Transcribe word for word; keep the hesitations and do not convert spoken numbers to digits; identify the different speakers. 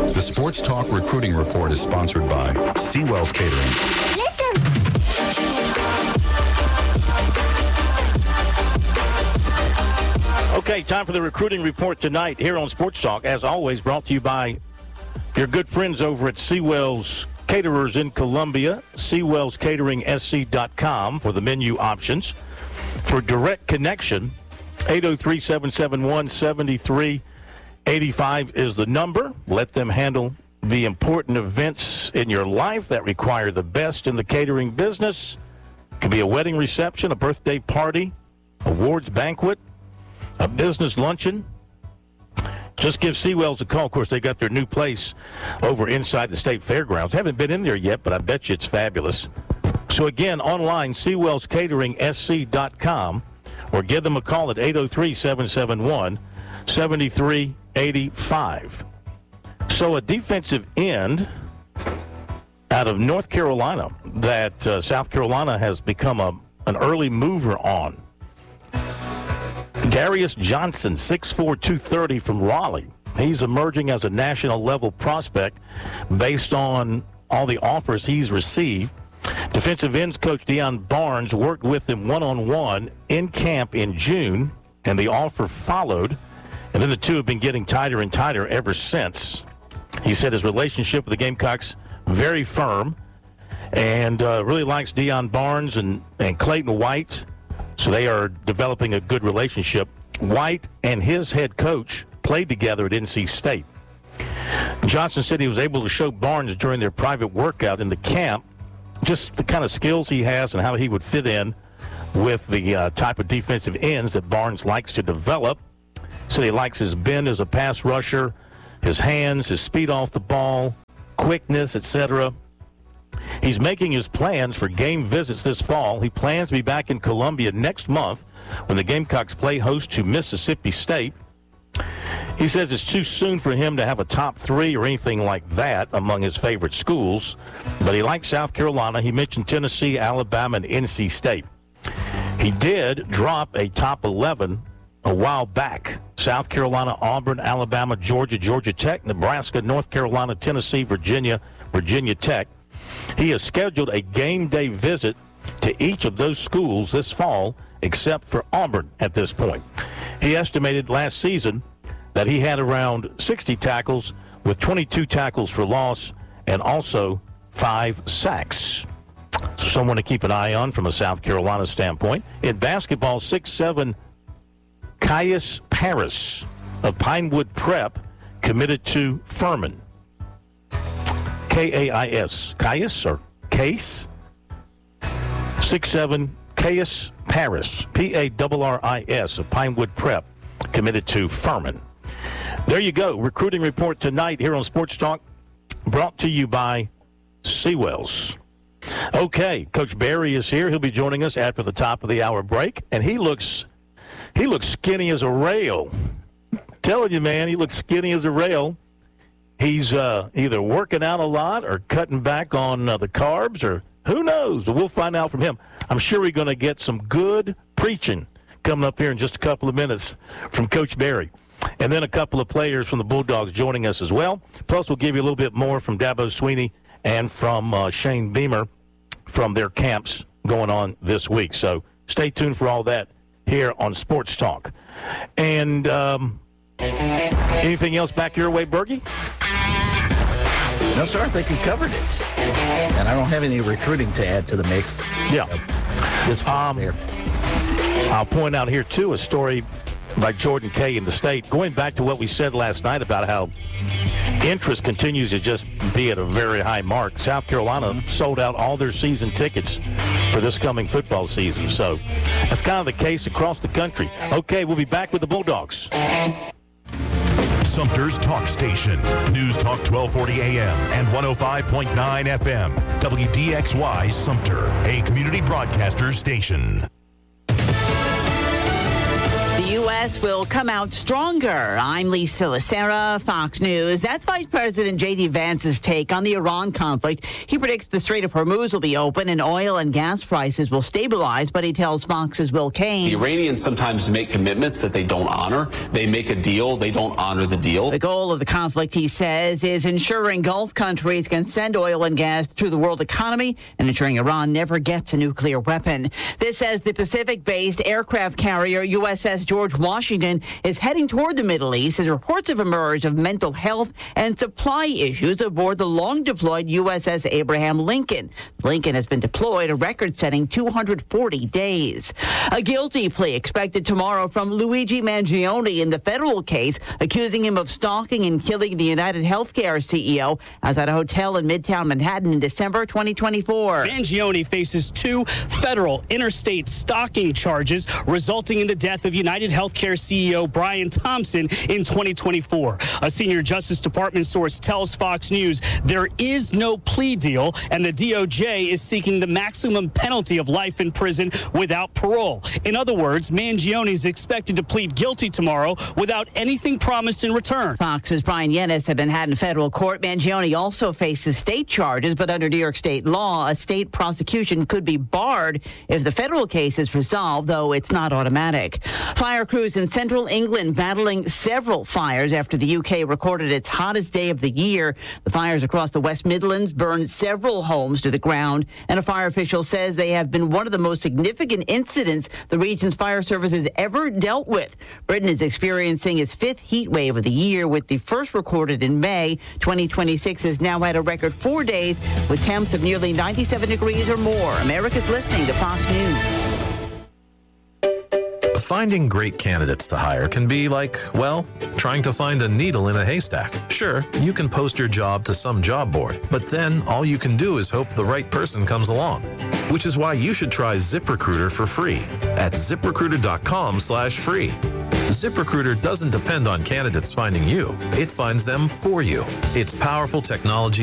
Speaker 1: The Sports Talk Recruiting Report is sponsored by Seawell's Catering.
Speaker 2: Listen.
Speaker 3: Okay, time for the recruiting report tonight here on Sports Talk. As always, brought to you by your good friends over at Seawell's Caterers in Columbia, seawells catering s c dot com for the menu options. For direct connection, eight oh three, seven seven one, seven three eight five is the number. Let them handle the important events in your life that require the best in the catering business. It could be a wedding reception, a birthday party, awards banquet, a business luncheon. Just give Seawell's a call. Of course, they got their new place over inside the State Fairgrounds. Haven't been in there yet, but I bet you it's fabulous. So, again, online, seawells catering s c dot com, or give them a call at eight oh three, seven seven one, seven three eight five. So, a defensive end out of North Carolina that uh, South Carolina has become a, an early mover on. Darius Johnson, six four, two thirty from Raleigh. He's emerging as a national-level prospect based on all the offers he's received. Defensive ends coach Deion Barnes worked with him one-on-one in camp in June, and the offer followed. And then the two have been getting tighter and tighter ever since. He said his relationship with the Gamecocks very firm, and uh, really likes Deion Barnes and, and Clayton White. So they are developing a good relationship. White and his head coach played together at N C State. Johnson said he was able to show Barnes during their private workout in the camp just the kind of skills he has and how he would fit in with the uh, type of defensive ends that Barnes likes to develop. So he likes his bend as a pass rusher, his hands, his speed off the ball, quickness, et cetera. He's making his plans for game visits this fall. He plans to be back in Columbia next month when the Gamecocks play host to Mississippi State. He says it's too soon for him to have a top three or anything like that among his favorite schools, but he likes South Carolina. He mentioned Tennessee, Alabama, and N C State. He did drop a top eleven a while back. South Carolina, Auburn, Alabama, Georgia, Georgia Tech, Nebraska, North Carolina, Tennessee, Virginia, Virginia Tech. He has scheduled a game day visit to each of those schools this fall, except for Auburn at this point. He estimated last season that he had around sixty tackles with twenty-two tackles for loss and also five sacks. Someone to keep an eye on from a South Carolina standpoint. In basketball, six seven Caius Paris of Pinewood Prep committed to Furman. K A I S. Caius or Case? six seven Caius Paris, P A R R I S of Pinewood Prep, committed to Furman. There you go. Recruiting report tonight here on Sports Talk, brought to you by Seawells. Okay, Coach Barry is here. He'll be joining us after the top of the hour break, and he looks he looks skinny as a rail. I'm telling you, man, he looks skinny as a rail. He's uh, either working out a lot or cutting back on uh, the carbs, or who knows? But we'll find out from him. I'm sure we're going to get some good preaching coming up here in just a couple of minutes from Coach Barry. And then a couple of players from the Bulldogs joining us as well. Plus, we'll give you a little bit more from Dabo Sweeney and from uh, Shane Beamer from their camps going on this week. So stay tuned for all that here on Sports Talk. And um, anything else back your way, Bergie?
Speaker 4: No, sir. I think we covered it. And I don't have any recruiting to add to the mix.
Speaker 3: Yeah.
Speaker 4: Uh, this
Speaker 3: um,
Speaker 4: there.
Speaker 3: I'll point out here, too, a story by Jordan Kay in the State. Going back to what we said last night about how interest continues to just be at a very high mark. South Carolina sold out all their season tickets for this coming football season. So that's kind of the case across the country. Okay, we'll be back with the Bulldogs.
Speaker 5: Sumter's Talk Station. News Talk twelve forty A M and one oh five point nine F M. W D X Y Sumter, a community broadcaster station.
Speaker 6: The
Speaker 2: U S will come out stronger. I'm Lisa Lacera, Fox News. That's Vice President J D. Vance's take on the Iran conflict. He predicts the Strait of Hormuz will be open and oil and gas prices will stabilize, but he tells Fox's Will Kane.
Speaker 6: The Iranians sometimes make commitments that they don't honor. They make a deal, they don't honor the deal.
Speaker 2: The goal of the conflict, he says, is ensuring Gulf countries can send oil and gas to the world economy and ensuring Iran never gets a nuclear weapon. This as the Pacific-based aircraft carrier U S S George Washington is heading toward the Middle East as reports have emerged of mental health and supply issues aboard the long-deployed U S S Abraham Lincoln. Lincoln has been deployed a record-setting two hundred forty days. A guilty plea expected tomorrow from Luigi Mangione in the federal case accusing him of stalking and killing the United Healthcare C E O outside a hotel in Midtown Manhattan in December twenty twenty-four.
Speaker 7: Mangione faces two federal interstate stalking charges resulting in the death of United Healthcare C E O Brian Thompson in twenty twenty-four. A senior Justice Department source tells Fox News there is no plea deal and the D O J is seeking the maximum penalty of life in prison without parole. In other words, Mangione is expected to plead guilty tomorrow without anything promised in return.
Speaker 2: Fox's Brian Yennis at Manhattan federal court. Mangione also faces state charges, but under New York state law, a state prosecution could be barred if the federal case is resolved, though it's not automatic. Fire crews in central England battling several fires after the U K recorded its hottest day of the year. The fires across the West Midlands burned several homes to the ground, and a fire official says they have been one of the most significant incidents the region's fire service has ever dealt with. Britain is experiencing its fifth heat wave of the year, with the first recorded in May. twenty twenty-six has now had a record four days with temps of nearly ninety-seven degrees or more. America's listening to Fox News.
Speaker 8: Finding great candidates to hire can be like, well, trying to find a needle in a haystack. Sure, you can post your job to some job board, but then all you can do is hope the right person comes along. Which is why you should try ZipRecruiter for free at ZipRecruiter.com slash free. ZipRecruiter doesn't depend on candidates finding you. It finds them for you. It's powerful technology